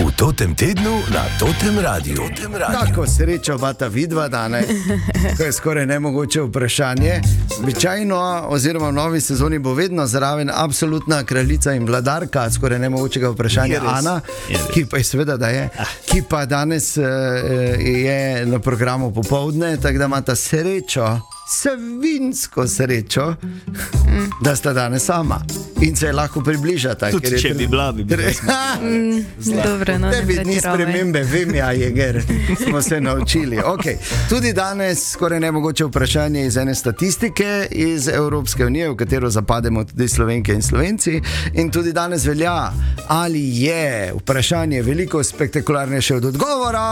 V Totem tednu na Totem Radiu. Tako srečo bata vidva danes, to je skoraj nemogoče vprašanje. Običajno, oziroma v novi sezoni bo vedno zraven absolutna kraljica in vladarka skoraj nemogočega vprašanja Ana, ki pa je seveda da je, ki pa danes je na programu popoldne, tako da imata srečo, svinsko srečo, da sta danes sama in se lahko približata. Tudi če bi bila, bi bila. Dobro, no, Tebi ni spremembe, vem ja, Jeger, smo se naučili. Okay. Tudi danes skoraj nemogoče vprašanje iz ene statistike iz Evropske unije, v katero zapademo tudi Slovenke in Slovenci. In tudi danes velja, ali je vprašanje veliko spektakularnejše od odgovora.